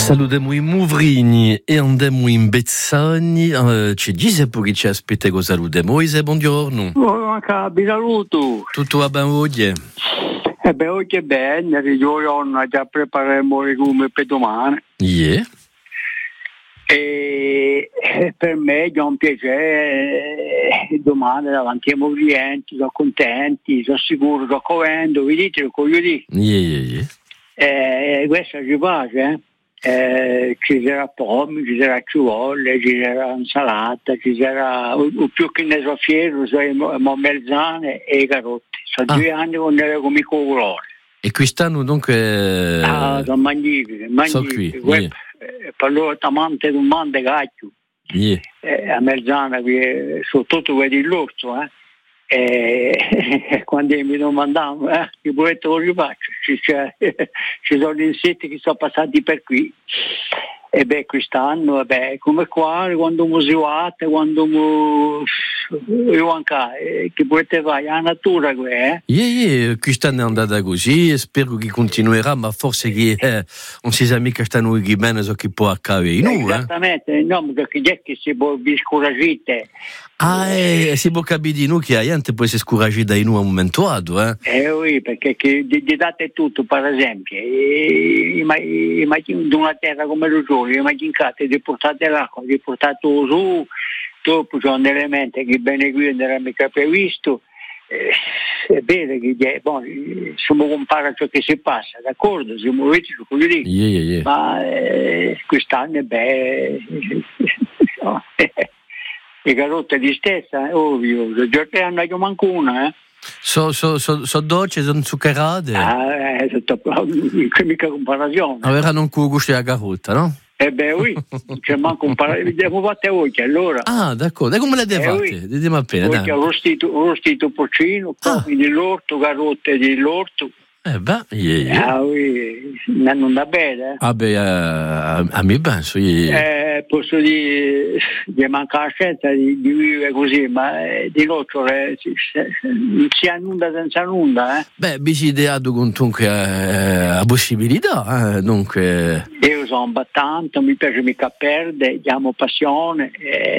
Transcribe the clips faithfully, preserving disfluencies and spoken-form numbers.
Salutiamo i Muvrini e andiamo in Bezzani. Uh, ci dice pure che ci aspetta che salutiamo. Ise, buongiorno. Buongiorno, vi saluto. Tutto va bene oggi? E beh, oggi è bene, rigiorno, già prepariamo i legumi per domani. Yeah. E per me è un piacere, domani davanti ai miei clienti, sono contenti, sono sicuro, sto correndo, vedete che voglio dire? Yeah, yeah, yeah. E questo ci piace, eh? Eh, ci sarà pommi, ci sarà ciuolle, ci sarà insalata, ci sarà o, o più che ne so fiero, sono mezzane e carote. Sono ah. due anni con le come colore. E quest'anno dunque ah, sono magnifiche, magnifiche. So yeah. eh, per loro tamante d'un mante cacchio. Yeah. Eh, a mezzana che sono tutto quelli dell'orso, eh. E quando mi domandavano eh, che progetto voglio faccio ci, ci sono gli insetti che sono passati per qui e beh quest'anno beh, come qua quando mi usiate quando mi io anche che potete fare la natura qui eh? Yeah, yeah. Quest'anno è andata così e spero che continuerà ma forse che eh, non si sa mica stanno che bene so che può accadere no, esattamente eh? No perché già che si può scoraggiare. Ah, eh, si può capire di noi che la gente può essere scoraggiata in un momento dato, eh? Eh oui, perché che, di, di date tutto, per esempio, immagino di una terra come lo sole, immaginate di portare l'acqua, di portare su, dopo c'è un elemento che bene qui non era mica previsto, eh, è vero che bon, se mi compara ciò che si passa, d'accordo, se mi vedi quello lì, yeah, yeah, yeah. ma eh, quest'anno è beh... no, le carote di stessa, ovvio, le giorni hanno io manco una, eh. Sono so, so, so dolci, sono zuccherate. Ah, eh, che mica comparazione. Allora non con gusto della carota, no? Eh beh, oui, c'è manco comparazione. Vediamo fatte oggi, allora. Ah, d'accordo. E come le avete fatte? Eh, Dite appena, dai. Rostito, rostito porcino, ah. poi dell'orto, carote dell'orto. Eh beh, yeah, yeah. Ah, oui, non da bene, eh? Ah, beh, uh, a me penso, yeah. Eh, posso dire, di manca la scelta di, di vivere così, ma eh, di nocciole non si ha nulla senza nulla, eh? Beh, mi si ideato comunque eh, la possibilità, eh, dunque... Io sono un battante, mi piace mica perdere, amo passione,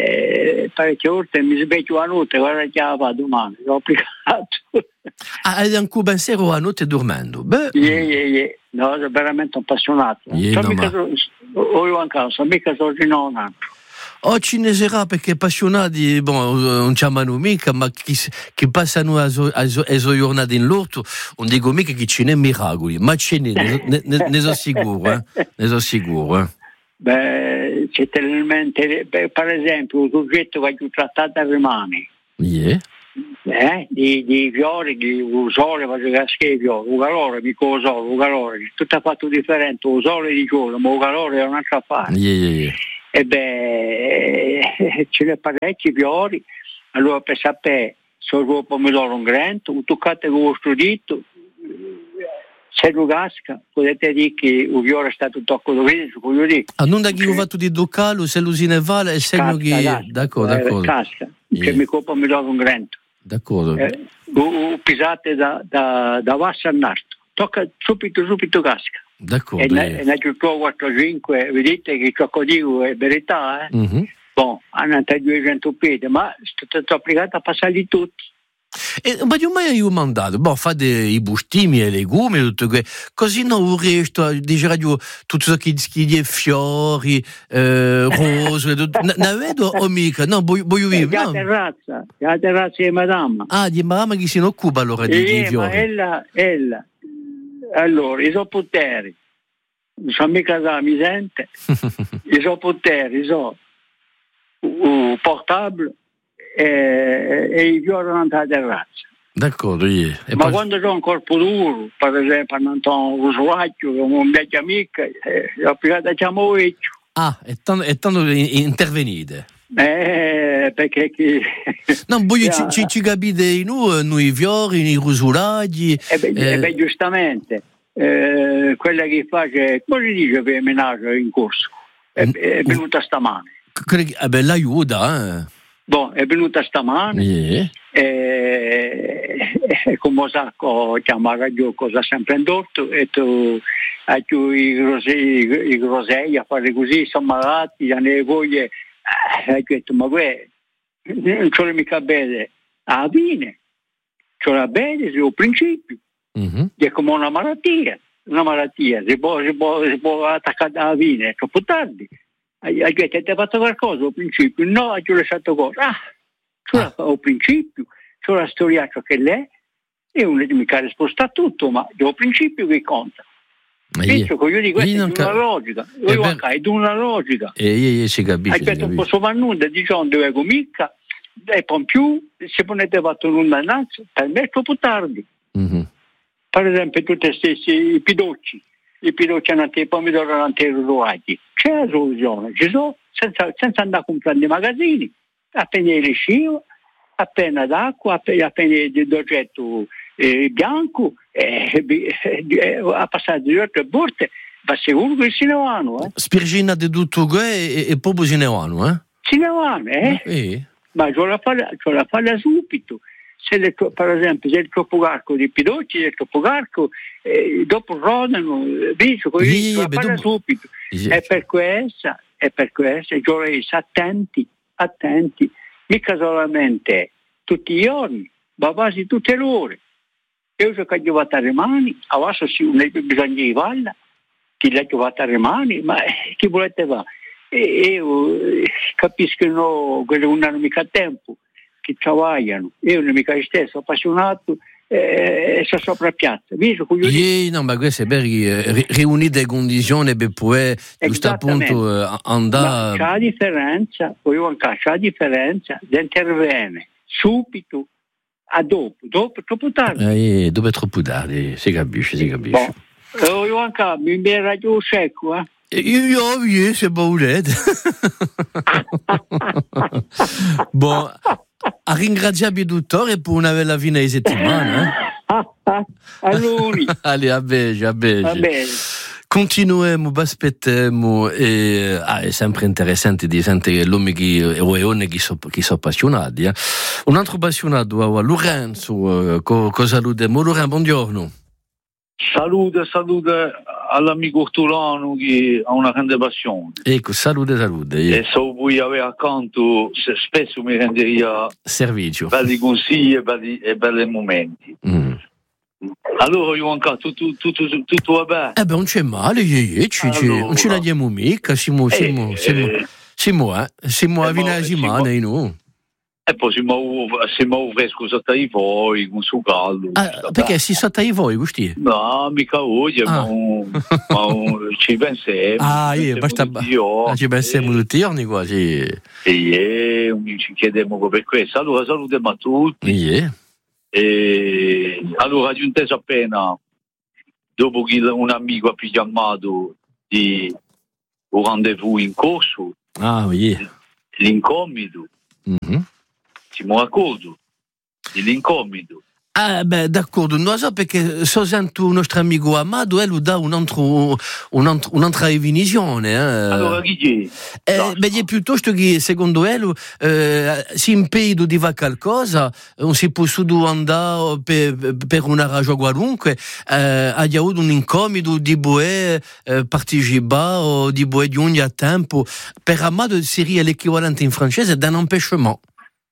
e parecchie volte mi sveglio a notte, guarda che la va domani, l'ho applicato. Ah, hai anche pensiero a notte dormendo? Beh... Yeah, yeah, yeah. No, sono veramente appassionato. Yeah, no, ma... O io anche, sono mica sordi non altro. Oh, ce ne sarà perché appassionati, bon, non chiamano mica, ma chi, chi passano a le giornate in l'orto, non dico mica che ce n'è miracoli, ma ce n'è, ne, ne, ne sono sicuro, eh? Ne sono sicuro, eh? Beh, c'è talmente, beh, per esempio, un soggetto che ha trattato a rimane. Yeah. Eh, di, di fiori, di un sole, faccio casche fiori, un calore, mica un sole, un calore, tutto è fatto differente, un sole di giorno, ma un calore è un'altra affare. Yeah, yeah, yeah. E beh, ce ne parecchi fiori, allora per sapere se il pomodoro è un grento, toccate con il vostro dito, se lo casca, potete dire che il fiore è stato tocco da vedere, voglio dire. Ah, non da chi ho fatto di docalo, se l'usine vale, è il segno che... D'accordo, d'accordo. Casca, yeah. Che mi il pomodoro è un grento. D'accordo. Eh, o pisate da, da, da Vassa a Narto, tocca subito, subito casca. D'accordo. E ne ho quattro cinque, vedete che ciò che dico è verità, eh? Mm-hmm. Bon, hanno duecento piedi, ma è stato applicato a passarli tutti. E, ma io mai io mandato, boh, fate i bustimi e legumi, tutto que... così non il resto, dice radio, tutto ciò che è fiori, eh, rose, ne vedo o mica? No, voglio, voglio vivere. La no. terrazza, la terrazza di madama. Ah, di mamma che si occupa allora di, eh, di fiori. Ma ella, ella, allora, i so poteri, non so mica da mi sente, i so poteri, so, uh, portabile, E, e i fiori non la terrazza. D'accordo, yeah. E ma poi... quando c'è un corpo duro, per esempio, non c'è un usuario, un vecchio amico, eh, ho applicato a chiamo vecchio. Ah, e tanto, e tanto intervenite. Eh, perché chi... No, voi yeah. ci, ci, ci capite noi, noi fiori, i rusulaggi. E beh, eh... beh giustamente, eh, quella che fa, che, come si dice per menare in corso? È, è venuta stamane. Eh beh, l'aiuta, eh. Boh, è venuta stamane, yeah. e, e come sacco chiamare io cosa sempre indotto e tu hai più i grosei i grosei a fare così sono malati hanno le voglie hai detto ma que non c'è mica bene a fine c'è la bene è un principio mm-hmm. È come una malattia una malattia si può, si può, si può attaccare alla fine è troppo tardi hai detto ti hai fatto qualcosa al principio no hai lasciato cosa ah c'è ah. Il principio c'è la storia che lei e uno di mica risposta a tutto ma il principio che conta penso che io dico questa è ca- una logica io è, ben... è una logica e io si capisce hai detto un po' sovrannuda diciamo dove mica e poi più se ponete fatto nulla innanzi per me è troppo tardi mm-hmm. Per esempio tutti gli stessi i pidocchi i pidocchi hanno i pomidori hanno ruoti c'è la soluzione ci sono senza, senza andare a comprare nei magazzini appena il scio appena d'acqua appena, appena il oggetto eh, bianco eh, eh, a passare di otto borte ma sicuro che si ne vanno eh. Spirgina di tutto e, e poi si ne vanno eh? Si ne vanno eh? Eh. Ma c'ho la fare subito se le, per esempio se il topogarco di pidocchi il topogarco eh, dopo rodano visto che sì, la fare dopo... subito sì. È per questo è per questo giorni attenti attenti mica solamente tutti i giorni ma quasi tutte le ore io so che ho fatto le mani adesso non bisogna di valla chi l'ha fatto le mani ma chi volete va e io capisco che no, non hanno mica tempo che travagliano io non mica stesso appassionato e sono sopra piazza visto sì, no ma questo è per eh, riunire le condizioni per poter giusto appunto eh, andare c'è la differenza poi anche c'è la differenza di intervenire subito a dopo dopo troppo tardi eh, dopo è troppo tardi si capisce si capisce bon. Io anche mi mi radio secco eh io io se volete bon a ringraziare il dottore per una bella fine di settimana eh? Allora allez a bene a bene continuiamo aspettiamo e ah, è sempre interessante di sentire l'uomo che e uomini che sono che sono appassionati eh? Un altro appassionato Lorenzo co, cosa salutiamo Lorenzo buongiorno. Salute, salute all'amico Ortolano che ha una grande passione. Ecco, salute, salute. Yeah. E se vuoi avere accanto, spesso mi renderia servizio. Belli consigli e belli, e belli momenti. Mm. Allora io anche tutto, tutto, tutto, tutto va bene. Eh beh, non c'è male, yeah, yeah, allora. Non ce la diamo mica, siamo, siamo, eh, siamo, eh, siamo, eh, siamo a fine settimana, e noi. E poi siamo, siamo fresco sotto i voi, con su caldo. Ah, perché si sotto i voi, gusti? No, mica oggi, ah. ma, ma ci pensiamo. Ah, io, basta, ah, ci pensiamo tutti i giorni quasi. E io, ci chiediamo per questo. Allora, salutiamo a tutti. Yeah. E allora, aggiunteso appena, dopo che un amico ha chiamato di un rendezvous in corso, ah, yeah. L'incognito. Mm-hmm. Siamo d'accordo dell'incognito. Ah beh, d'accordo, non so perché so sento un nostro amico Amado e lui dà un altro, un altro, un'altra definizione. Eh. Allora chi è? Eh, beh, è piuttosto che secondo lui eh, si impede di fare qualcosa, non si può solo andare per, per una ragione qualunque, eh, ha avuto un incognito di poter eh, partecipare o di poter giungere a tempo. Per Amado sarebbe l'equivalente in francese d'un empêchement.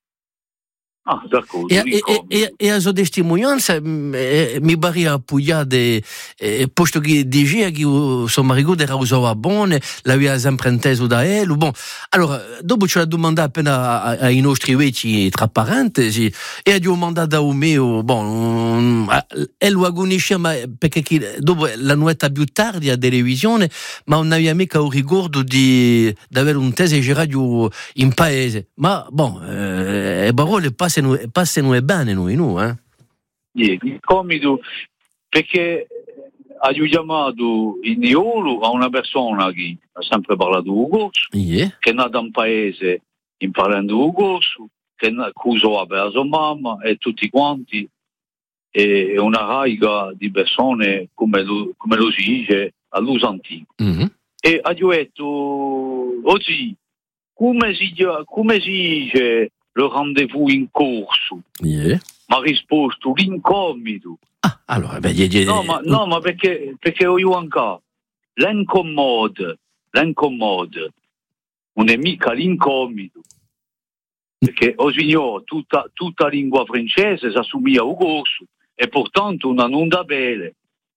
Ah, d'accordo. E, e, e, e a sua testimonianza eh, mi pare appoggiare, eh, posto che diceva che suo marito era usava bene, l'aveva sempre inteso da lui. Bon, allora, dopo ci ha domandato appena ai nostri vecchi, tra parentesi, e ha domandato a me, bon, e lo agonisce, perché dopo la notte più tardi a televisione, ma non aveva mica il ricordo di avere un tese girato in paese. Ma, bon, eh, le parole passano passano bene noi, noi eh? Yeah, il comido perché ha chiamato in Iolo a una persona che ha sempre parlato un corso, yeah. Che è nata in paese imparando un corso, che usava per la sua mamma e tutti quanti, e una raiga di persone come lo, come lo si dice all'uso antico. Mm-hmm. E ha detto oggi come si, come si dice le rendez-vous in corso. Yeah. Mi ha risposto l'incomodo. Ah, allora, beh, gli, gli, No, ma, no, ma perché, perché io anche l'incomodo, l'incomodo, non è mica l'incomodo. Perché, o signore, tutta, tutta lingua francese si assomiglia al corso e portanto una non da bene.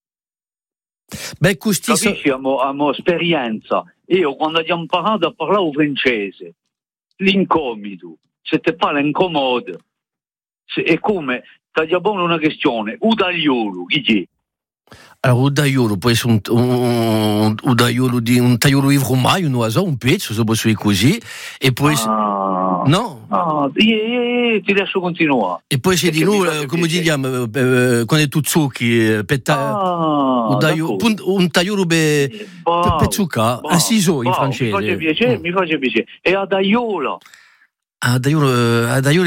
Beh, questi Capisci, so... abbiamo, abbiamo esperienza. Io quando abbiamo imparato a parlare il francese, l'incomodo, c'était pas l'incomodo. È come, tagliamo una questione, udagliolo, chi c'è? Allora, un tagliolo può essere un, un, un, tagliolo di, un tagliolo di formaggio, un oiseau, un pezzo, se posso dire così, e può essere... Ah, no? Ah, e, e, ti lascio continuare. E poi c'è di noi, come diciamo, eh, quando è tutto zucchi, petta... Ah, un tagliolo, un tagliolo per zucca, assiso in francese. Mi face piacere, mm. mi face piacere. E a tagliola. Ah, Daiola, ah, Daiola,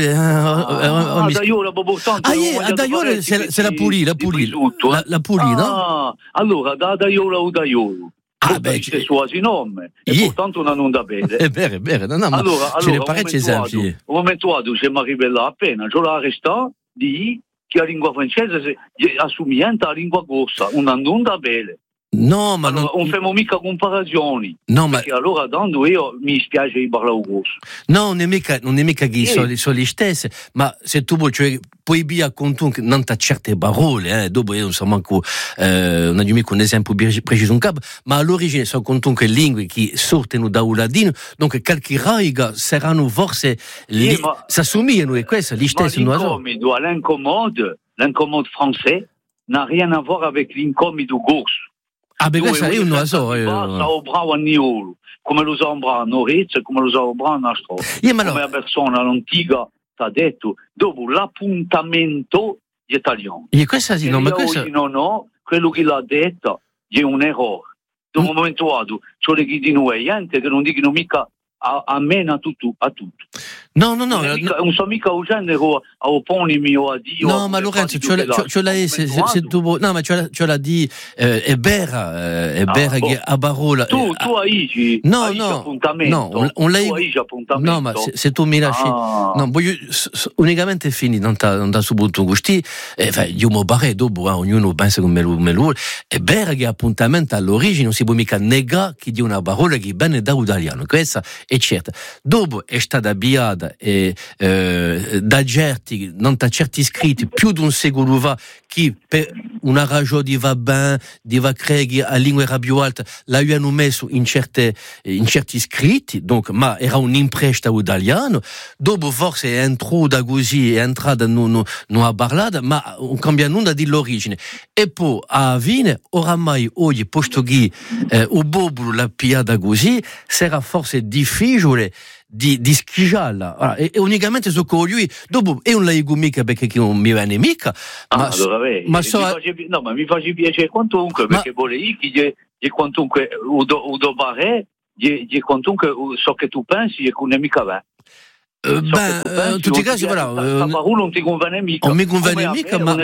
ah, ah, Daiola, proprio tanto. Ah, yeah, Daiola, c'est, c'est la pulì, la pulì, la, la pulì, ah, no? Allora, da Daiola o Daiola. Ah, beh, c'è suo nome, e yeah. portanto una non da bene. È vero, è vero, no, no, ma allora, ce ne allora, parecchi esempi. Un momento vado, c'è mi rivela appena, io la resta di che la lingua francese assomiglia alla lingua corsa, una non da bene. No, ma allora, non facciamo mica comparazioni. No, ma... perché allora dando io mi spiace di parlare corso. No, non è mica, non è mica che eh. sono, sono le stesse, ma se tu vuoi, cioè, puoi via con tu non t'ha certe parole, eh, dopo io non so manco, eh, non ho mica un esempio preciso un capo, ma all'origine sono con tu che lingue che sortono da un ladino, donc qualche raiga saranno forse, li, eh, ma, s'assomigliano e questo, le stesse non so. Ma l'incomodo, l'incomodo, l'incomodo français n'a rien à voir avec l'incomodo corso. Ah, beh, questo io non lo so. Io... Sta bravo a Niolo, come lo so a Norezzo, come lo so a Nastro. Yeah, come no. la persona l'antica ti ha detto, dopo l'appuntamento di italiano. E questa sì, no, ma questo... No, no, quello che l'ha detto è un errore. Da un mm. momento vado, c'ho le chi di noi, gente che non dicono mica a, a me a tutto, a tutto. No, no, no. Non, mica, non so mica gente che a opponimi o a Dio. No, ma Lorenzo, ce l'ha, ce l'ha, se, se, se tu vuoi, no, ma ce l'ha, ce l'ha di, eh, è vera, eh, è vera ah, che a parola. Tu, eh, tu hai, no, hai no, appuntamento. No, on, on tu hai appuntamento. No, ma se, se tu mi lasci, ah. no, voglio, unicamente fini, non da, non da subito gusti, e eh, io mi pare dopo, eh, ognuno pensa come lo, me lo, è vera che appuntamento all'origine non si può mica negare che di una parola che bene da italiano, questa è certa. Dopo è stata avviata e eh, da certi, non da certi scritti, più di un secolo fa, che per una ragione di va bene, di va credere a lingua era più alta, l'hanno messo in, certe, in certi scritti, donc, ma era un impresta italiano, dopo forse è entrato da così, è entrata non ha parlato, ma non cambia nulla dell'origine. E poi a fine, oramai oggi, posto che eh, o bobo la piada così, sarà forse difficile di, di schigiarla. Allora, e, e unicamente so con lui, dopo è un laico mica perché non mi viene mica, ah, ma, allora, beh, ma mi so, face, no, ma mi face piacere quantunque, perché ma, volevi che gli quantunque o do pare, gli quantunque so che tu pensi e che non è mica vero. Uh, ben, in tutti i casi, voilà. La parola non ti conviene mica. Non mi conviene mica, ma.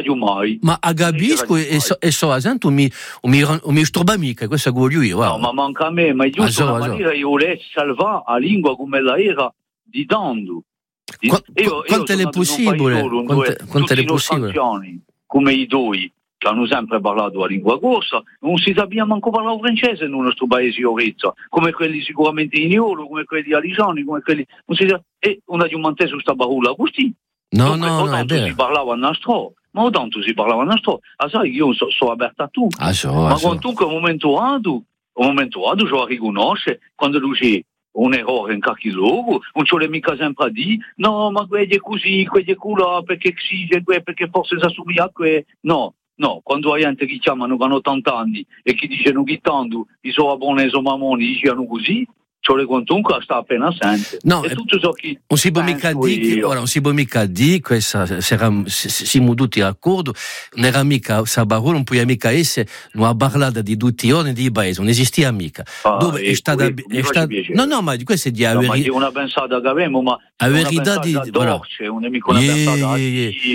Ma a Gabisco e so, e so a Santo mi mi mi stroba mica, questo è lui. No, ma manca a me, ma io sono una maniera io le salva a lingua come la era di dando. Quanto è possibile? Quanto è possibile? Come i due che hanno sempre parlato la lingua corsa, non si sapeva manco parlare francese in nostro paese Orezza, come quelli sicuramente in Iolo, come quelli a Ligiani, come quelli non si sa, e non abbiamo manteso questa parola così. No, Dunque, no, o no, tanto è si parlava a nastro, ma o tanto si parlava a nastro. Ah, sai, io sono so aperta a tutto. Ah, so, ma ah, so. quantunque un momento vado, un momento vado, io riconosce quando lui c'è un errore in qualche luogo, non ce l'ho mica sempre a dire, no, ma quelli è così, quelli è là, perché sì, perché forse si assomiglia a quello. No. No, quando hai gente che chiamano che hanno ottanta anni e che dicono che tanto i suoi abbonati e i suoi mamoni dicano così, cioè quantunque sta appena sente. No, e tutto ciò che non si può mica dire, ora non si può mica dire, questa siamo tutti d'accordo, non era mica questa parola, non può mica essere una parlata di tutti i giorni di paese, non esistia mica. Ah, dove è stata, è stata no, no, ma questo è di avere. No, ma è una pensata che abbiamo, ma la verità di dolce, una mica una pensata attiva.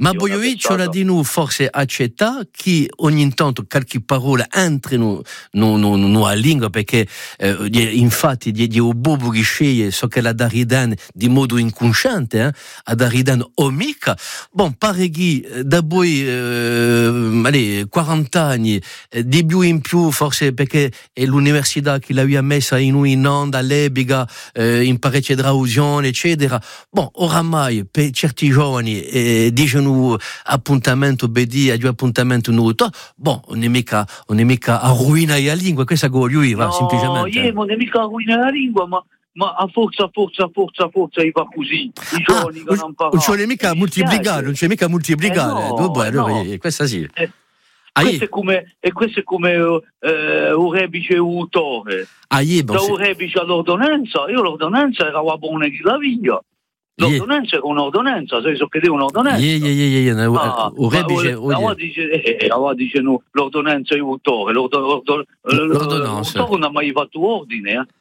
Ma Boiovic c'era di noi forse accetta che ogni tanto qualche parola entri no, no, no, no, a lingua, perché eh, infatti di un bobo che sceglie so che la Daridan di modo inconsciente eh, a Daridan omica. Bon, pare che da voi eh, allez, quaranta anni eh, di più in più forse perché è l'università che l'aveva messa in noi in onda all'epoca eh, in parecchie drausioni eccetera. Bon, oramai per certi giovani eh, dicono appuntamento bedi a due appuntamento nuoto, bon, non è mica non è mica a rovinare la lingua, questa go lui va no, semplicemente. No, io non è mica a rovinare la lingua, ma ma a forza, forza, forza, forza, va così. I giovani ah, che non parlano. Non c'è mica moltiplicare, non c'è mica moltiplicare. Eh no, Dove, no. Questa sì. Eh, questo, è come, e questo è come eh, un rebice e un autore. Ah, yeah, bon, da un rebice all'ordonanza, io l'ordonanza era la buona di la via. L'ordonanza è un'ordonanza, sai so che è un'ordonanza. Yeah, yeah, yeah, yeah. Ah, o rebice, allora dice, eh, allora dice no, l'ordonanza è autore, l'ordonanza non ha mai fatto ordine, eh.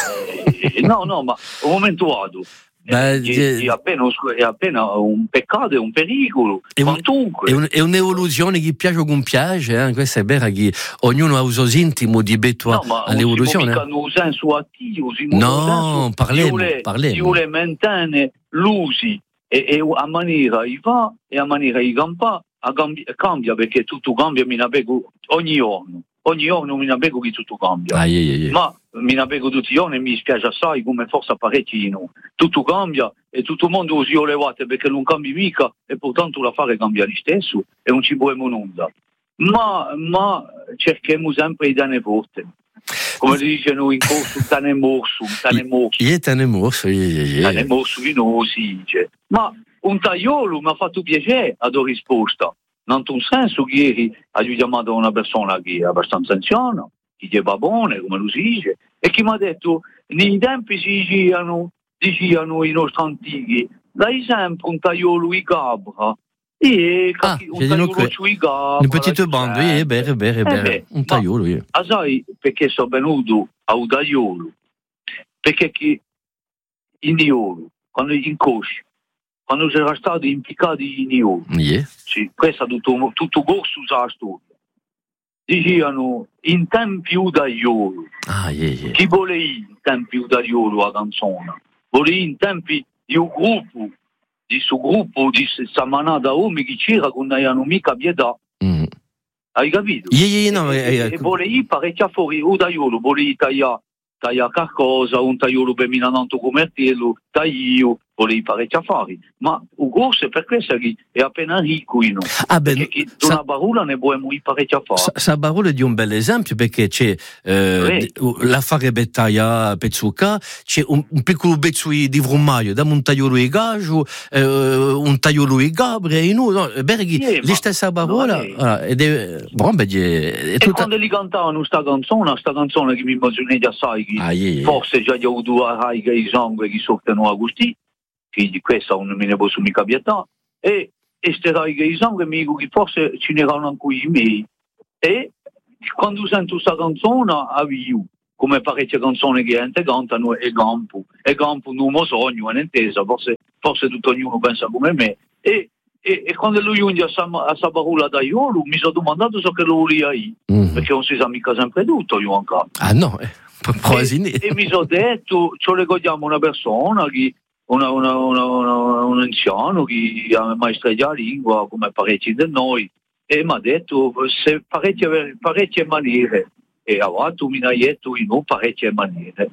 eh, no, no, ma un momento vado. Beh, è, è, appena, è appena un peccato, è un pericolo, è, un, è, un, è un'evoluzione che piace o non piace, eh? Questa è vera che ognuno ha uso intimo di betto no, all'evoluzione. No, ma non senso attivo, no, parliamo, parliamo. Si vuole mantenere l'usi e, e a maniera i va e a maniera i campa, a cambi, cambia perché tutto cambia, mi navego ogni giorno. Ogni giorno mi navego che tutto cambia, ah, yeah, yeah. ma mi navego tutti i giorni e mi spiace assai come forse parecchi no. Tutto cambia e tutto il mondo si levate perché non cambi mica e pertanto l'affare cambia lo stesso e non ci vogliamo nulla. Ma, ma cerchiamo sempre di dare forte. Come si dice noi in corso, tane morso, tane morso. Io tane morso, tane morso che non si dice. Ma un tagliolo mi ha fatto piacere a do risposta. Non un senso che ieri ho chiamato una persona che è abbastanza anziana, che è babone, come lo si dice, e che mi ha detto, nei tempi si dicevano, dicevano i nostri antichi, dai sempre un tagliolo di capra, e ah, un tagliolo sui capra. Un petite bande, è vero, è vero, è vero, un tagliolo. Ma, ah, sai perché sono venuto a un tagliolo? Perché che in Diolo, quando in coscia, quando c'era stato impiccato in Dio, yeah. Sì, questo è tutto, tutto corso sulla storia. Dicevano in tempi udaiolo. Ah, yeah, yeah. Chi vuole in tempi udaiolo a canzone? Vuole in tempi di un gruppo, di suo gruppo, di questa manata uomini che c'era che non avevano mica pietà. Mm. Hai capito? Yeah, yeah, no, e, eh, e, e vuole in parecchia fuori udaiolo, vuole tagliare tagliare qualcosa, un tagliolo per minananto come martello, taglio, volevi parecchi affari, ma un corso per questo è appena ricco, no? Ah, beh, perché da una barola ne vogliamo i parecchi affari. Sa, sa barola di un bel esempio perché c'è eh, l'affare bettaia pezzucca, c'è un, un piccolo pezzo di frumaio, da un tagliolo di gaggio, eh, un tagliolo di gabre, e no, no, Berghi, yeah, la stessa barola, no, ah, ed è, bon, beh, è, è e tutta... quando li cantavano sta canzone, sta canzone che mi immagino già sai, ah, yeah, yeah. forse già gli ho avuto a raiga i sangue che sortono a gusti, che di questa non me ne posso mica pietà, e e ste raiga i sangue mi dico che forse ce n'erano anche i miei, e quando sento questa canzone avvio, come parecchie canzoni che gente cantano, e campo, e campo non lo sogno, è intesa, forse, forse tutto ognuno pensa come me, e E, e quando lui giunge a questa parola da Iolo mi sono domandato se che lo volia io, mm. perché non si sa mica sempre tutto io ancora. Ah no, eh, e, e mi sono detto, ci ricordiamo una persona che una, una, una, una, un anziano che ha maestria di lingua come parecchi di noi, e mi ha detto se parecchie, parecchie maniere, e allora tu mi hai detto in no parecchie maniere.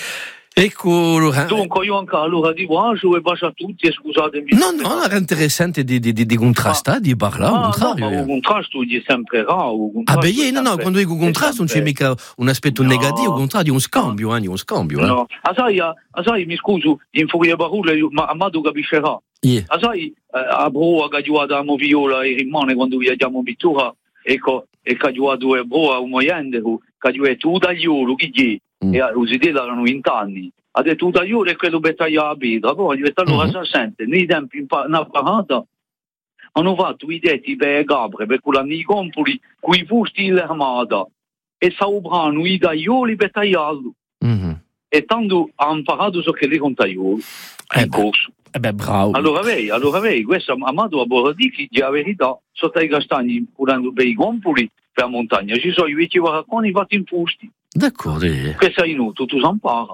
Ecco, dunque io anche allora di buongiorno e bacio a tutti e scusatemi. No, no, era interessante di, di, di, di contrastare, ah, di parlare, ah, contrario. No, ma un contrasto è sempre raro. Ah beh, yeah, no, no, quando dico contrasto non c'è mica un aspetto no. negativo, contrario, un scambio, no. un scambio. No, eh. ah, sai, ah, sai, mi scuso, in furia parole, ma Amato capiscerà. Yeah. Ah, sai, a Broa che giocavamo viola e rimane quando viaggiamo in pittura, ecco, e che giocato a Broa un moyende, che giocato da Iolo, chi è? Mm. E usi erano vent'anni, ha detto da io e quello battaglia a vita, poi diventa allora mm-hmm. si sente, nei tempi una parata hanno fatto i detti per Gabre, per quella nei compoli, quei fusti dell'armata, e saubranno i taglioli per tagliarlo. Mm-hmm. E tanto hanno imparato so che li con taglioli. in corso. Eh beh, bravo. Allora vedi, allora vedi, questo Amato a Boradichi, di la verità, sotto i castagni, purando per i compuli, per la montagna, ci sono i vecchi varacconi fatti in fusti. D'accordo. Questo è inutile, tu si impara.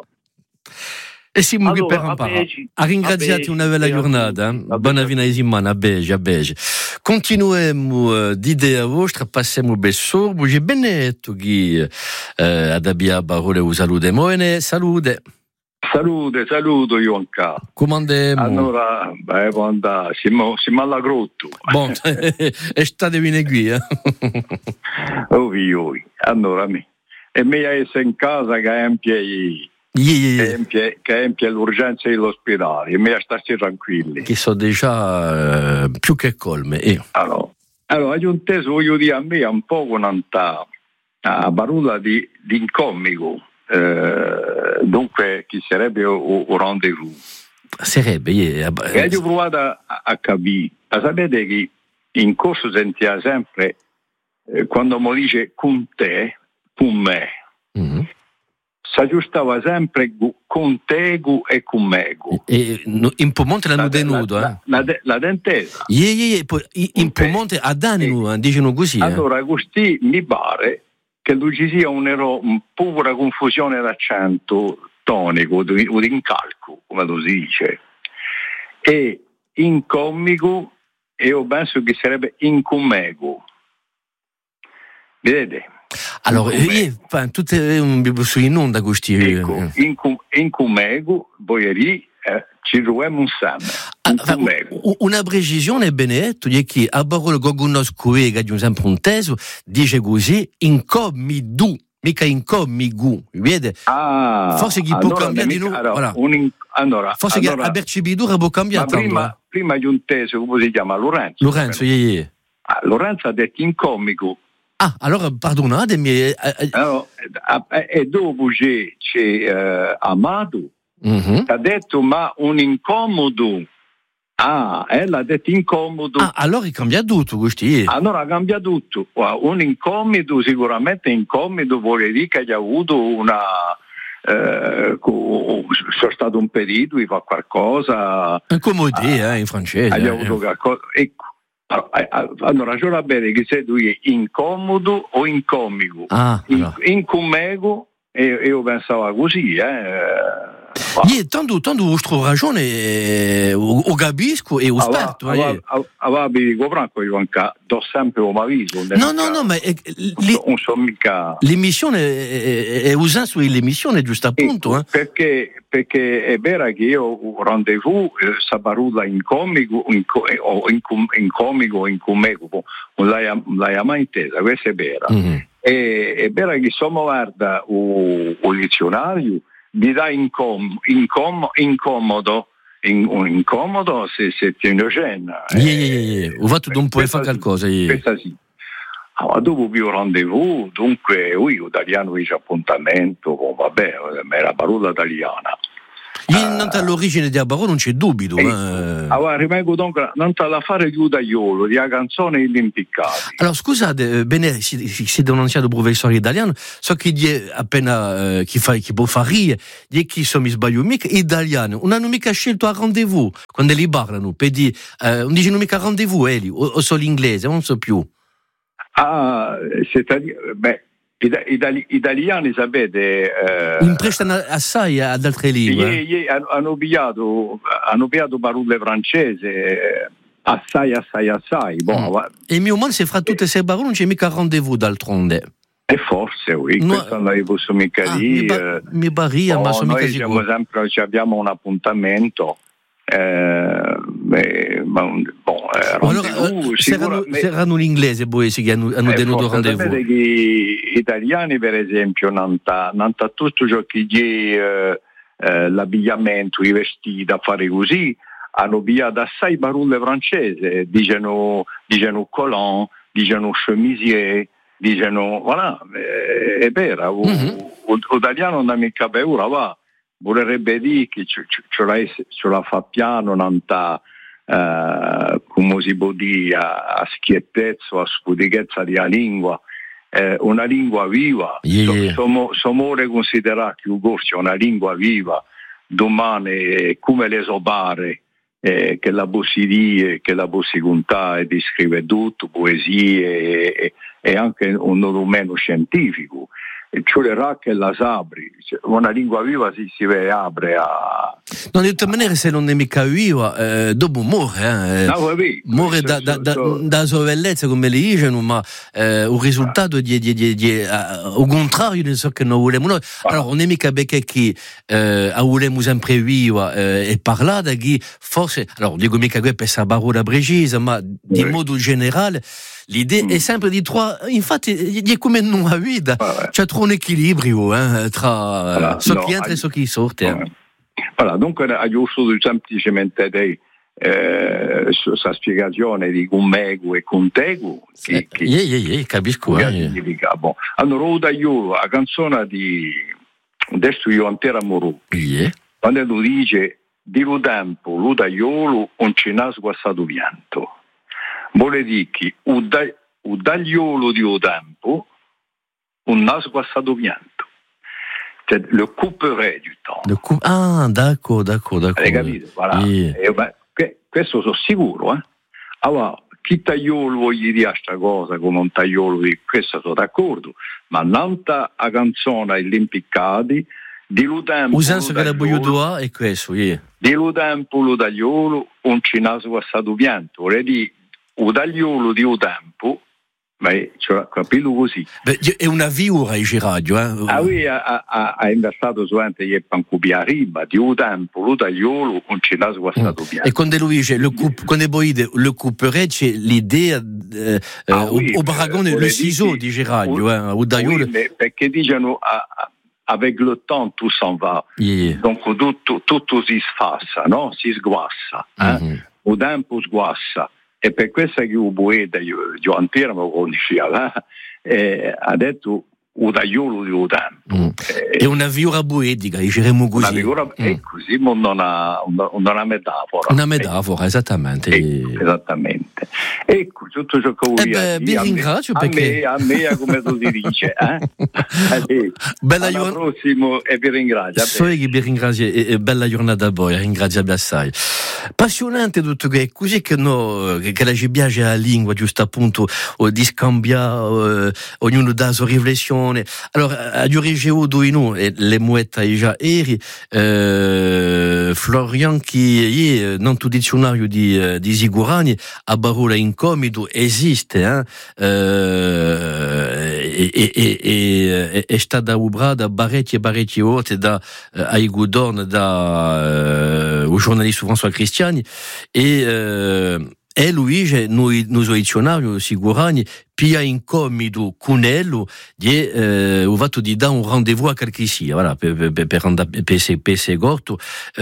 E siamo qui Allora, per a imparare. Begi, A ringraziarti a Begi, una bella e a giornata. tutti. A Buona Begi. fine di settimana, a Begi, a Begi. Continuiamo di idea vostra, passiamo per sorbo. C'è Benetto che eh, ad abbia parole o salute. Moene, salute. Salute, saluto Ionca. Come andiamo? Allora, beh, può andare, siamo, siamo alla grotto. Bon, e state bene qui, eh? Ovvio, allora, me. E me essere in casa che empie, Yeah, yeah, che yeah. empie, che empie l'urgenza dell'ospedale, e me starci tranquilli. Che sono già eh, più che colme. Eh. Allora, allora, io inteso, voglio dire a me un po' con una parola di, di incomico. Eh, dunque chi sarebbe un rendezvous Sarebbe yeah. e io ho provato a, a capire, ma sapete che in corso sentiva sempre eh, quando mi dice con te, con me, Mm-hmm. si aggiustava sempre con te e con me E no, in Piemonte l'hanno la, tenuto, la, eh? la, la, la dentesa Yeah, yeah, yeah. Poi, in, in Piemonte a Dani eh. dicono così. allora così mi pare che lui ci sia un ero, un pura confusione d'accento tonico o di incalco, come lo si dice, e incomico e io penso che sarebbe incumego. Vedete? Allora, io, tutte su in onda questi. Ecco, incumego, poi lì eh, ci troviamo insieme. Ah, una precisione, Benedetto, è che a parole che conosco che di un sempre un teso, dice così, incomidu, mica incomigu, vede? Ah, forse chi allora, può cambiare di nuovo, allora, voilà. un, allora, forse allora, che a Bercibidura può cambiare tanto. Prima, eh. prima di un teso, come si chiama? Lorenzo. Lorenzo, yeah, yeah. Ah, Lorenzo ha detto incomico. Ah, allora perdonatemi. Eh, eh, allora, e dopo c'è, c'è eh, Amato, mm-hmm. ha detto ma un incomodo. Ah, ella ha detto incomodo. Ah, allora cambia tutto questi. Allora cambia tutto. Un incomodo, sicuramente incomodo vuol dire che ha avuto una eh, sono stato un perito, fa qualcosa. Incomodì, eh, in francese. Ha eh, avuto eh. qualcosa. Ecco. Hanno ragione bene che se tu è incomodo o incomico. Ah, in, incumego e io pensavo così, eh. Yeah, tanto, tanto vostra ragione eh, o, o capisco e o sperto. Aveva dico Franco io anche do sempre un avviso. No, no, no, ma eh, li, non so mica. L'emissione è, è usata sull'emissione giusto appunto. Ecco, eh. perché, perché è vero che io un rendezvous eh, sabarulla in comico in, o in, in comico o in comico non l'hai, l'hai mai intesa, questo è vero. Mm-hmm. E, è vero che insomma guarda il dizionario mi dà incom, incom, incomodo in, un incomodo se, se ti innocena. Yeah, yeah, yeah. Ho fatto un po' e fa qualcosa. Yeah. Questa sì. Ah, dopo più rendezvous, dunque io italiano dice appuntamento, oh, vabbè, è la parola italiana. In uh, all'origine di Abarò non c'è dubito. Ecco, eh. Allora, rimango dunque, non te la fare chiudaiolo, di a canzone gli impiccati. Allora, scusate, bene, siete un anziano professore italiano, so che è appena, eh, chi, fa, chi può fare ridere, di chi sono sbaglio, mica italiano, non hanno mica scelto a rendezvous, quando li parlano, per dire, eh, non dicono mica rendezvous, eh, o, o solo l'inglese, non so più. Ah, beh, Itali- italiani sapete eh, imprestano assai ad altre lingue. Ieri, ieri hanno pigliato hanno pigliato parole francese assai assai assai bon, mm. E mio man se fra tutte queste parole non c'è mica rendezvous d'altronde. E forse oui, no, questo non posso mica ah, dire. Mi, ba- mi barria, oh, ma sono noi mica sicuro. Sempre, abbiamo un appuntamento. Eh, beh, ma, bon, eh, allora, uh, saranno, me... saranno l'inglese poi che hanno, hanno eh, tenuto rendezvous. Sapete che gli italiani per esempio non hanno tutto ciò che è eh, l'abbigliamento, i vestiti a fare così, hanno pigliato assai parole francesi, dicono, dicono collant, dicono chemisier, dicono voilà, eh, è vero, mm-hmm. L'italiano non mi capisce ora va. Vorrebbe dire che ce, ce, ce la fa piano, non sta, eh, come si può dire, a, a schiettezza, a spudichezza di una lingua, eh, una lingua viva, yeah. Sommo so, considerare che il corso è una lingua viva, domani come le sobare, eh, che la bossi dire, che la bossi contare e descrivere tutto, poesie e, e anche un documento scientifico. E cioè che la sabri, cioè, una lingua viva si, si apre a... Non, di tutta maniera, se non è mica viva, eh, dopo muore, eh. No, vabbè, muore da, da, da, da sua bellezza, come le dicono, ma eh, un risultato di, di, di, di uh, al contrario di ciò che noi vogliamo noi. Allora, non è mica perché chi eh, vogliamo sempre viva eh, e parlare, che forse, allora, dico mica che per questa parola precisa, ma di oui. modo generale, l'idea mm. è sempre di trovare, infatti, è come in una vita, ah, c'è tra un equilibrio eh, tra voilà, ciò no, che entra e ciò che sorte. No. Voilà, dunque è giusto semplicemente dei, eh, questa spiegazione di Gummegu e Contegu che, che yeah, yeah, yeah, capisco. Che eh, significa. Bon. Allora, io la canzone di adesso io intera moro yeah. quando lo dice di lo tempo lo tagliolo non ce n'ha sguassato pianto. Vuole dire che un tagliolo di o tempo non ha sguassato pianto. Cioè, le couperai du temps. Le coup... Ah, d'accord, d'accord, d'accord. Hai capito? Voilà. Yeah. E, beh, que- questo sono sicuro, eh? Allora, chi tagliolo voglio dire questa cosa come un tagliolo di questo sono d'accordo, ma nanta a canzone l'impiccati di lo tempo. Usanza che la voglio dire è questo, yeah. Di lo tempo lo tagliolo non ci naso passato pianto. Vorrei dire, o tagliolo di o tempo. Ma cioè, capito così. Beh, è una viura in radio, eh? Ah, lui ha, ha, ha investato solamente gli pancupia riba, di un tempo, lo tagliolo, non ce l'ha sguassato mm. piano. E quando lui dice, le coup, quando poi le couperai, c'è l'idea, eh, ah, eh, oui, o paragone, le ciseau, dice radio, eh, o tagliolo. Oui, perché dicono, ah, avec le temps, tout s'en va. Yeah. Donc, tutto, tutto si sfassa, no? Si sguassa. Mm-hmm. Eh? O tempo sguassa. E per questo che il poeta, io, io intero lo conoscevo, eh, ha detto o tagliolo di o tempo. Mm. Eh, è una figura poetica, diciamo così. Una figura, mm. È così, ma non una, una, una metafora. Una metafora, eh. esattamente. Ecco, esattamente. Ecco, tutto ciò che voglio eh dire. Vi ringrazio a perché... Me, a me, a me come tu si dice. Eh? Allora, bella giornata. Al prossimo e vi ringrazio. So che vi ringrazio e, e bella giornata a voi, ringrazio assai. Appassionante tutto che è così che, no, che, che la ci piace la lingua, giusto appunto, di scambiare, eh, ognuno dà la sua riflessione. Allora, a dirige Uduino e le muette già eri, eh, Florian che è non tu dizionario di, di Sigurani, a parola incomodo esiste, eh, e, e, e, è stata obrata parecchie parecchie volte da uh, Aigudon, da uh, o giornalista François Cristiani e uh, e lui, noi, noi dizionario Sigurani, pia incomodo con ello, di eh, ho fatto di dare un rendezvous a qualche sia, voilà, per, per, per, per, per, per segorto,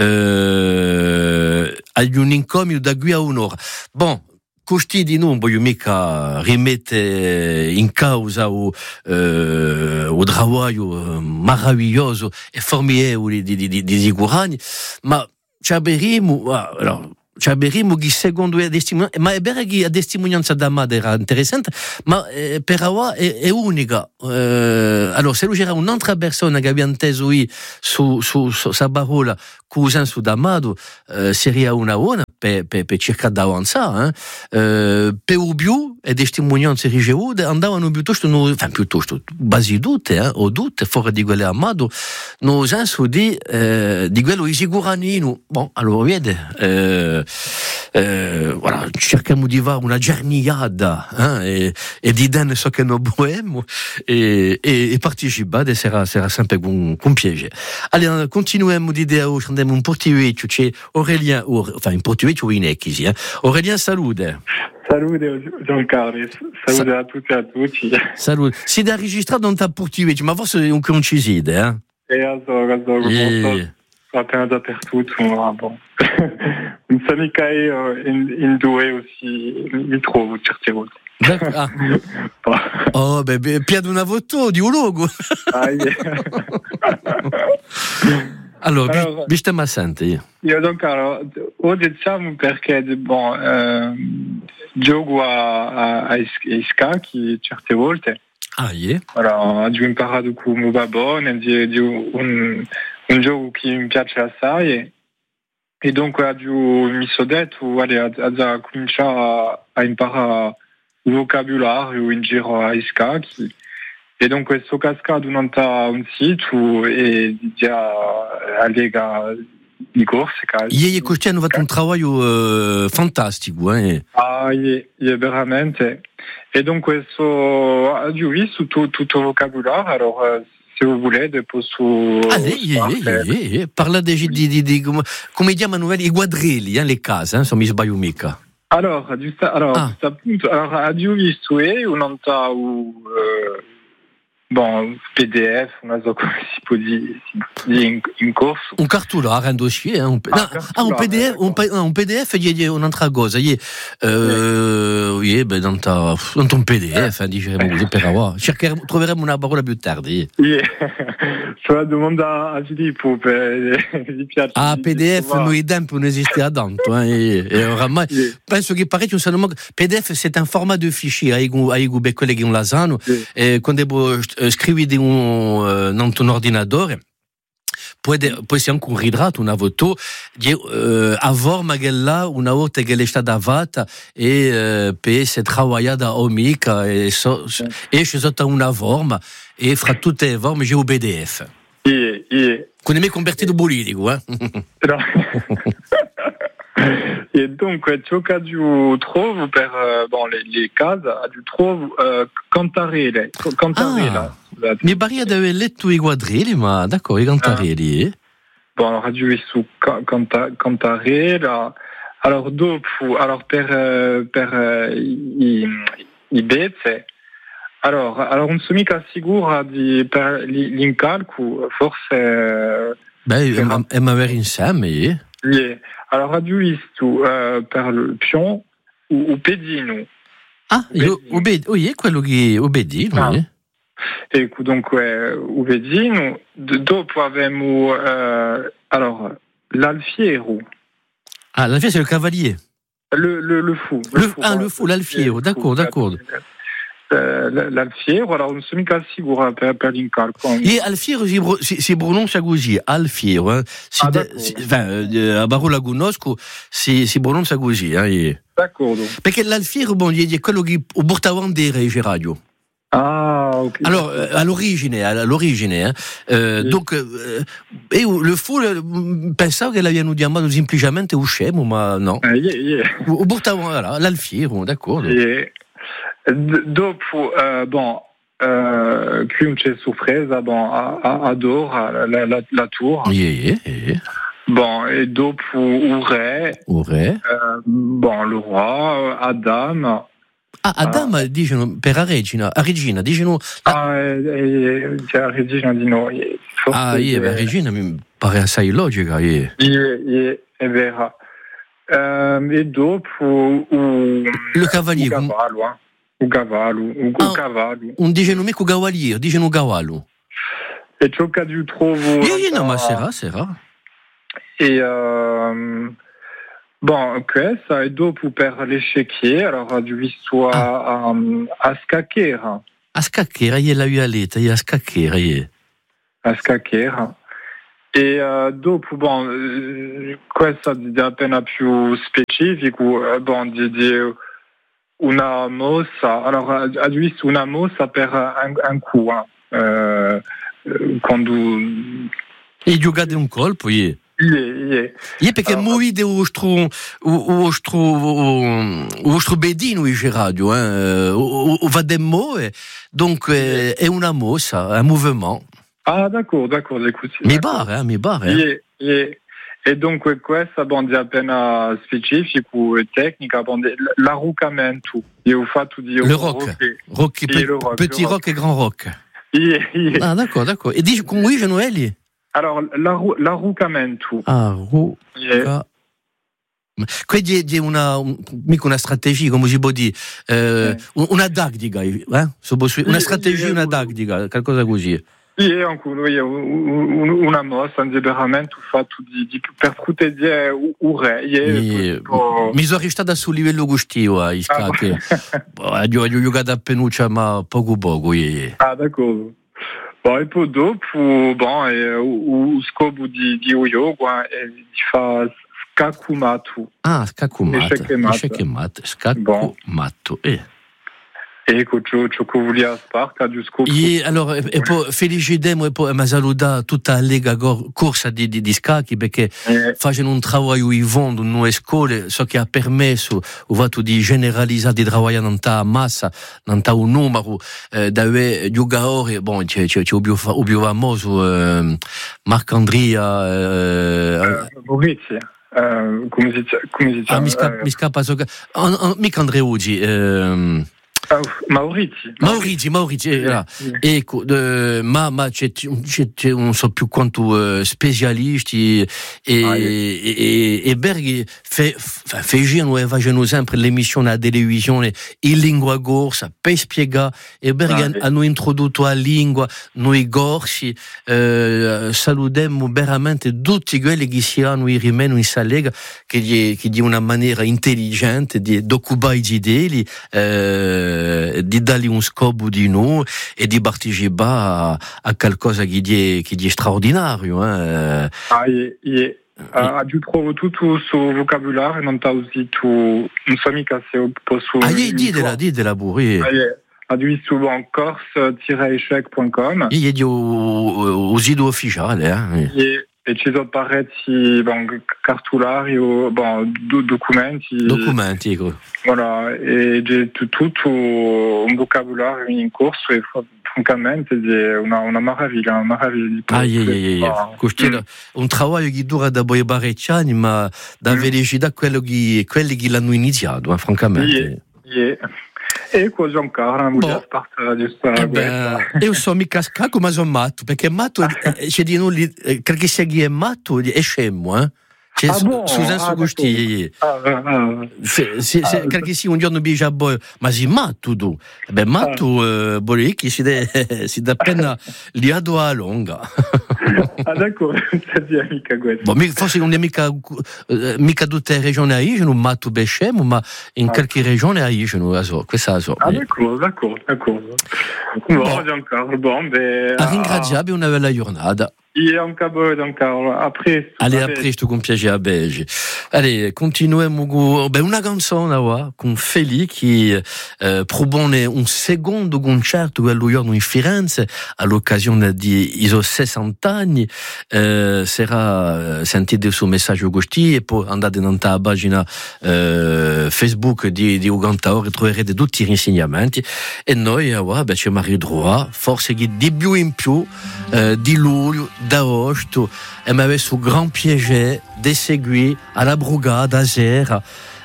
eh, agli un incomodo da qui a un'ora. Bon, costi di non voglio mica rimettere in causa o, eh, o lavoro meraviglioso e formidabile di, di, di, di Sigurani, ma ci avremo, allora, ci avremo che secondo la testimonianza, ma è vero che la testimonianza da madre era interessante, ma eh, per ora è, è unica. Eh, allora, se c'era un'altra persona che aveva inteso su, su, su sa parola con su d'amato, eh, sarebbe una buona per, per, per cercare di avanzare. Eh. Eh, per più, le testimonianze ricevute andavano piuttosto, no, enfin, piuttosto, quasi tutte, eh, o tutte, fuori di quelle amato, nel senso di, eh, di quello di Siguranino. Bon, allora, vede, eh, eh, voilà, cerchiamo di fare una giornata eh, e, e di dare ciò che noi vogliamo e, e, e partecipare sarà, sarà sempre con, con piacere. Allora, continuiamo di dire oggi, andiamo un portivecchio, c'è Aurelien, or, enfin, in portivecchio in Echisi, eh. Aurelien, salute. Salute Giancarlo, salute Sa- a tutti e a tutti. Salute. Si da registrare dans ta portivecchio, ma forse è un coincide, eh? E allora, allora, yeah. Appena dappertutto, ma bon. Non so mica in, in due aussi, mi trovo certe volte. Ah. Oh, beh, piano una foto di un logo. Ah, yeah. Allora, allora vi stiamo assente io. Io Giancarlo, o diciamo perché bon, eh, gioco a, a, a scacchi certe volte. Ah, yeah. Allora, ho imparato con mio babbo, di, di un, un gioco che mi piace assai e dunque mi sono detto allez, a cominciare a, a imparare il vocabolario in giro a scacchi e dunque sto cascato non ha un sito e già allega di corse ieri questo hanno fatto un lavoro uh, fantastico eh? Ah, è, è veramente e dunque so, ho visto tutto, tutto il vocabolario allora se vous voulez posso allez, allez, allez. Parla di, di, di, di come, come chiamano i quadrilli, eh, le case, eh, se mi sbaglio mica. Allora, giusto, allora, ah. giusto appunto, allora, ho visto e un uh, bon, P D F, non so come si può dire, in, in corso. Un cartolare, un dossier, un, ah, no, ah, un P D F, un, un P D F è un'altra cosa, è, uh, sì, beh, dans, ta, dans ton P D F, eh, diciamo così, per avoir. Cercheremo, troveremo una parola più tardi. Sì, sulla domanda a Filippo, gli piace. Ah, P D F, noi tempi non esisteva tanto, eh, e, e oramai, sì. Penso che parecchio sanno, P D F c'est un format de fichier, ai gube colleghi in lasano, sì. E quando devo scrivere un, uh, in un ordinatore, poi, poi si anche un ritratto, una foto, di uh, avor magella una volta che è stata fatta e uh, per essere lavorata a mica e so, sì. Esce sotto una forma e fra tutte le forme c'è un P D F. Sì, sì. Con me convertito politico, eh? No. E dunque ciò che io trovo per uh, bon, le, le case, io trovo uh, cantarelle. Cantarelle. Ah, mi pare di aver letto i quadrilli, ma d'accordo, i cantarelli. Ah. Bon, allora io ho visto canta, cantarelle. Allora dopo, allora per, per i, i bezze, allora, allora non sono mica sicura di, per l'incalco, forse... Beh, è magari insieme, eh? Yeah. Alors, ho visto uh, per il pion o pedino. Ah, io, o bedino, oh, è quello che o bedino, ah. Eh? Ecco, dunque, o bedino. Dopo abbiamo, uh, allora, l'alfiero. Ah, l'alfiero c'est le cavalier. Le, le, le fou. Le, le fou, ah, le fou, l'alfiero, d'accord, d'accord. Uh, l'alfiero, alors non sono mica sicura per, per l'incalco. E alfiero si, si, si pronuncia così, alfiero. Eh? Si ah, de, si, enfin, a Barolo Lagunosco si, si pronuncia così. Eh? D'accordo. Perché l'alfiero, bon, è quello che portava dei Regi Radio. Ah, ok. Alors, à l'origine, à l'origine, hein, euh, oui. Donc, euh, et le fou pensava che l'avevano chiamato semplicemente uscemo, ma no. Uh, yeah, yeah. O portavano, voilà, l'alfiero, d'accordo. Yeah. Dopo, uh, bon, uh, qui c'è sorpresa, bon, adore la, la, la tour. Yeah, yeah. Bon, et dopo il re. Il re. Uh, bon, le roi, Adam. Ah, Adam, uh, dicono, per la regina, a regina, dicono... Ah, eh, eh, la regina di noi. Ah, yeah, la regina mi pare assai logica, yeah. Yeah, yeah, è vera. Uh, e dopo... Uh, le cavaliere. Il cavallo, eh. Un cavallo, un ah, cavallo. Non dicono mica un cavaliere, dicono un cavallo. E ciò che io trovo... Io, io, no, ma sarà, sarà. E, uh, bon, questo, e dopo per l'échiquier, allora ho visto a, a, a scacchiera. A scacchiera, io l'ho letta, io a scacchiera, io. A scacchiera. E uh, dopo, bon, questo è appena più specifico, bon, di... di una mossa, allora ho visto una mossa per un, un coup, eh, quando... E giocate un colpo, yeah. Yeah, yeah. Yeah, perché allora, muovete il vostro, il vostro, il vostro bedino in radio, eh, va de moe, donc yeah. È una mossa, un movement. Ah, d'accord, d'accord, écoute. Mi pare, eh, mi pare. Yeah, yeah. E dunque questa bon, è appena specifico e tecnica, bon, l'arrucamento. Io ho fatto di le rock, rock, rock, pe- rock petit rock. rock e grand rock. Yeah, yeah. Ah, d'accord, d'accord. E dici come dice Noeli? Allora, l'arru- l'arrucamento. Ah, ru- yeah. Quindi è una, un, mica una strategia, come si può dire, eh, yeah. Una tattica, eh? Una strategia, una tattica, qualcosa così. Sì, ancora, una mossa, un liberamento fatto di, di, per proteggere il re. Yeah. Oh. Mi sono restato sul livello gustivo, a Iscacche. Ho giocato a penuccia, ma poco poco. Yeah. Ah, d'accordo. Bon, e poi dopo, bon, e, o, o scopo di, di yoga è di fare skakumato. Ah, skakumato. Eshekemato. Skakumato. Eh. Ecco, ciò, ciò che volia sparta di scopo. E allora, e poi felicitemo e poi mi saluta tutta la Lega corsa di, di, di scacchi perché eh. fanno un lavoro in fondo in nuove scuole, so che ha permesso o fatto di generalizzare di lavorare in tanta massa, in tanto un numero eh, di giocatori, bon, c'è, c'è, c'è un più famoso eh, Marc-Andrea eh, Maurizio. Uh, come si dice? Come si dice? Ah, mi scappa, uh, mi scappa so, mica Andreugi eh, Uh, Maurizi. Maurizi, Maurizi, eh, yeah, yeah. Ecco, eh, ma, ma c'è, c'è, c'è non so più quanto eh, specialisti e, ah, yeah. e, e, e Berghi fe, facevano e facevano sempre l'emissione a televisione in lingua corsa per spiegare e Berghi ah, yeah. hanno introdotto la lingua noi corsi eh, salutiamo veramente tutti quelli che si hanno in rimeno in Salega che di, che di una maniera intelligente di occupare gli idee eh, di dargli un scopo di noi e di partecipare a, a qualcosa che è, che è straordinario. Eh. Ah, e, e, ha trovato tutto il suo vocabolario, non ha usato, non so mica se posso... Ah, ditela, ditela pure. Ha visto un corse tiret échec punto com. E è un sito ufficiale. Eh. E ci sono parecchi bon, cartolari o bon, do, documenti. Documenti, ecco. Voilà, e c'è tutto un vocabolario in corso e francamente è una, una meraviglia, una meraviglia. Ah, yeah, yeah, yeah. Mm. Un lavoro che dura da poi parecchi anni, ma da mm. felicità quello che, quelli che l'hanno iniziato, eh, francamente. Yeah, yeah. E qua Giancarlo non voglio spartare di questa io sono mica scacco ma sono matto perché matto c'è di noi perché se chi è matto è scemo eh c'è ah, bon, Susan ah, Gusti ah, ah, ah. se, se, se, ah, perché sì un giorno dice boh, ma si matto tu beh matto ah. eh, Bolicchi si dà si dà appena li ha a lunga ah d'accord c'est mica questo bon, forse non è mica eh, mica tutte le regioni a Ige non matto beh scemo ma in ah. qualche regione a Ige non la so questa la so ah d'accordo d'accordo d'accordo bon Giancarlo bon beh a ringraziare una bella giornata. E un cabo Giancarlo, a presto. Allez, a presto con piacere a Belge. Allez, continuiamo con ben, una canzone wa, con Feli che eh, propone un secondo concerto quello giorno in Firenze all'occasione di i suoi sessanta anni. Eh, sarà sentite il suo messaggio così e poi andate nella pagina eh, Facebook di, di Ugantaore e troverete tutti gli insegnamenti e noi wa, beh, ci arriveremo forse che di più in più eh, di luglio d'agosto e mi aveva su gran piacere di seguire alla Brugada a Zera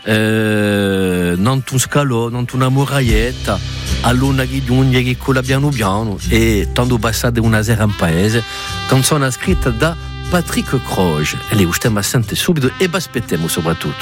eh, non un scalò, non una muraglietta a luna che giunge che cola piano piano e tanto passate una sera in paese canzone scritta da Patrick Croce e le stiamo a sentire subito e vi aspettiamo soprattutto